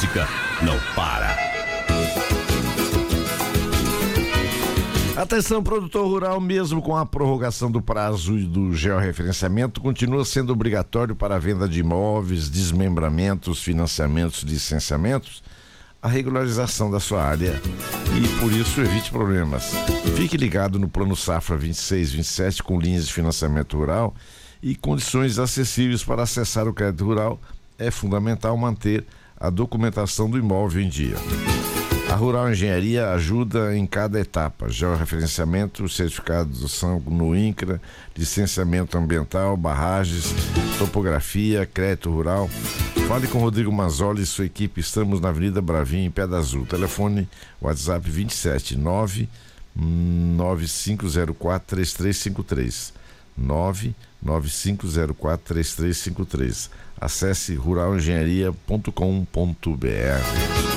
música não para. Atenção, produtor rural, mesmo com a prorrogação do prazo do georreferenciamento, continua sendo obrigatório para a venda de imóveis, desmembramentos, financiamentos, licenciamentos, a regularização da sua área e, por isso, evite problemas. Fique ligado no Plano Safra 26-27 com linhas de financiamento rural e condições acessíveis para acessar o crédito rural. É fundamental manter a documentação do imóvel em dia. A Rural Engenharia ajuda em cada etapa: georreferenciamento, certificação no INCRA, licenciamento ambiental, barragens, topografia, crédito rural. Fale com Rodrigo Mazzoli e sua equipe. Estamos na Avenida Bravinho, em Pedra Azul. Telefone WhatsApp 27995043353. 995043353. Acesse ruralengenharia.com.br.